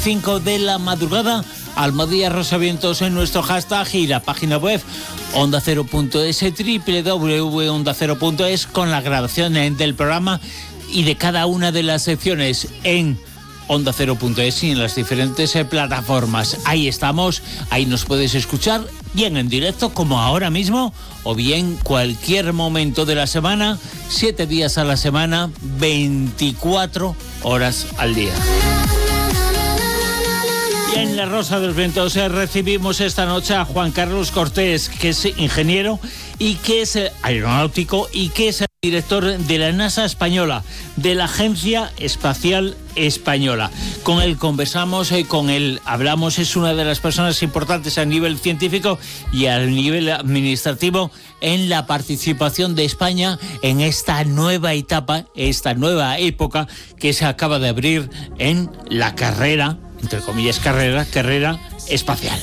5 de la madrugada, Almohadilla Rosavientos en nuestro hashtag y la página web ondacero.es, www.ondacero.es, con la grabación del programa y de cada una de las secciones en ondacero.es y en las diferentes plataformas. Ahí estamos, ahí nos puedes escuchar bien en directo como ahora mismo o bien cualquier momento de la semana, 7 días a la semana, 24 horas al día. Y en La Rosa de los Vientos recibimos esta noche a Juan Carlos Cortés, que es ingeniero y que es aeronáutico y que es el director de la NASA española, de la Agencia Espacial Española. Con él conversamos, con él hablamos, es una de las personas importantes a nivel científico y a nivel administrativo en la participación de España en esta nueva etapa, esta nueva época que se acaba de abrir en la carrera, entre comillas carrera espacial.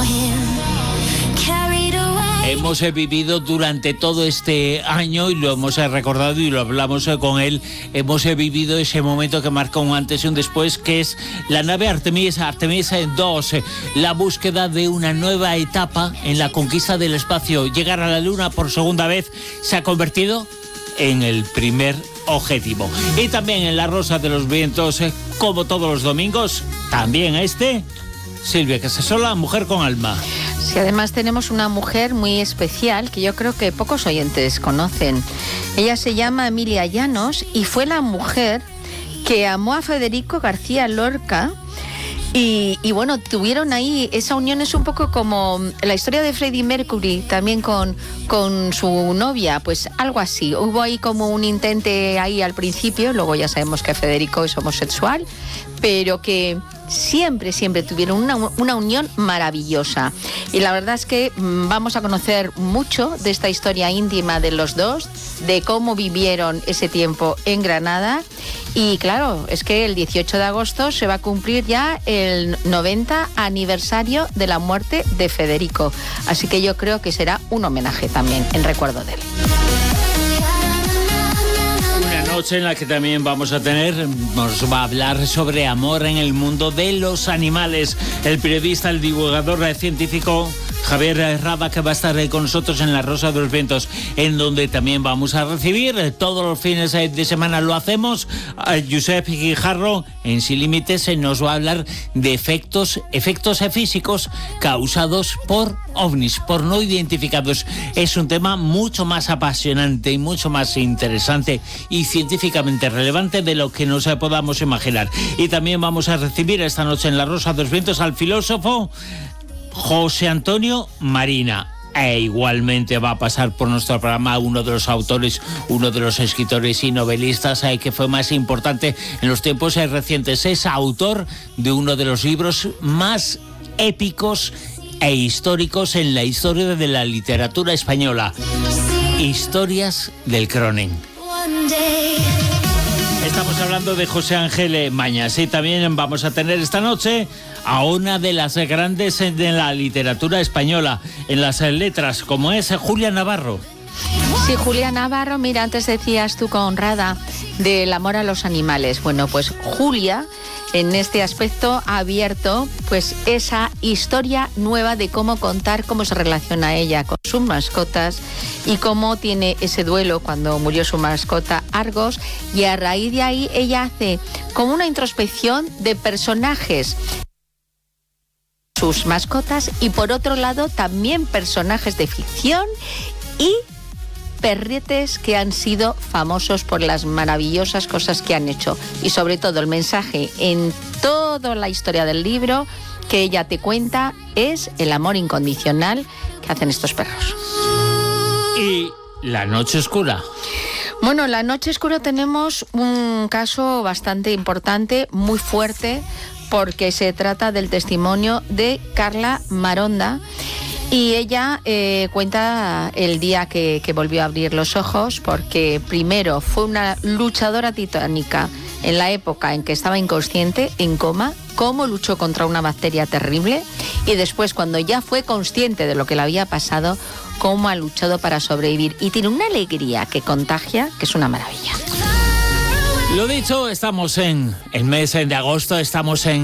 Hemos vivido durante todo este año, y lo hemos recordado y lo hablamos con él, hemos vivido ese momento que marca un antes y un después, que es la nave Artemis 2, la búsqueda de una nueva etapa en la conquista del espacio. Llegar a la Luna por segunda vez se ha convertido en el primer objetivo. Y también en La Rosa de los Vientos, como todos los domingos, también Silvia Casasola, mujer con alma. Sí, además tenemos una mujer muy especial que yo creo que pocos oyentes conocen. Ella se llama Emilia Llanos y fue la mujer que amó a Federico García Lorca. Y bueno, tuvieron ahí, esa unión es un poco como la historia de Freddie Mercury también con su novia, pues algo así. Hubo ahí como un intente ahí al principio, luego ya sabemos que Federico es homosexual, pero que siempre tuvieron una unión maravillosa. Y la verdad es que vamos a conocer mucho de esta historia íntima de los dos, de cómo vivieron ese tiempo en Granada. Y claro, es que el 18 de agosto se va a cumplir ya el 90 aniversario de la muerte de Federico. Así que yo creo que será un homenaje también en recuerdo de él. Noche en la que también nos va a hablar sobre amor en el mundo de los animales. El periodista, el divulgador científico Javier Raba, que va a estar con nosotros en La Rosa de los Vientos, en donde también vamos a recibir todos los fines de semana. Lo hacemos a Josep Guijarro en Sin Límites, nos va a hablar de efectos físicos causados por ovnis, por no identificados. Es un tema mucho más apasionante y mucho más interesante y científicamente relevante de lo que nos podamos imaginar. Y también vamos a recibir esta noche en La Rosa de los Vientos al filósofo José Antonio Marina. E igualmente va a pasar por nuestro programa uno de los autores, uno de los escritores y novelistas que fue más importante en los tiempos recientes. Es autor de uno de los libros más épicos e históricos en la historia de la literatura española, Historias del Cronen. Estamos hablando de José Ángel Mañas y también vamos a tener esta noche a una de las grandes de la literatura española en las letras, como es Julia Navarro. Sí, Julia Navarro, mira, antes decías tú, Conrada, del amor a los animales. Bueno, pues Julia en este aspecto ha abierto pues esa historia nueva de cómo contar cómo se relaciona ella con sus mascotas y cómo tiene ese duelo cuando murió su mascota Argos, y a raíz de ahí ella hace como una introspección de personajes, sus mascotas, y por otro lado también personajes de ficción y perretes que han sido famosos por las maravillosas cosas que han hecho. Y sobre todo el mensaje en toda la historia del libro que ella te cuenta es el amor incondicional que hacen estos perros. Y La Noche Oscura. Bueno, La Noche Oscura tenemos un caso bastante importante, muy fuerte, porque se trata del testimonio de Carla Maronda. Y ella cuenta el día que volvió a abrir los ojos, porque primero fue una luchadora titánica en la época en que estaba inconsciente, en coma, cómo luchó contra una bacteria terrible, y después, cuando ya fue consciente de lo que le había pasado, cómo ha luchado para sobrevivir. Y tiene una alegría que contagia, que es una maravilla. Lo dicho, estamos en el mes de agosto, estamos en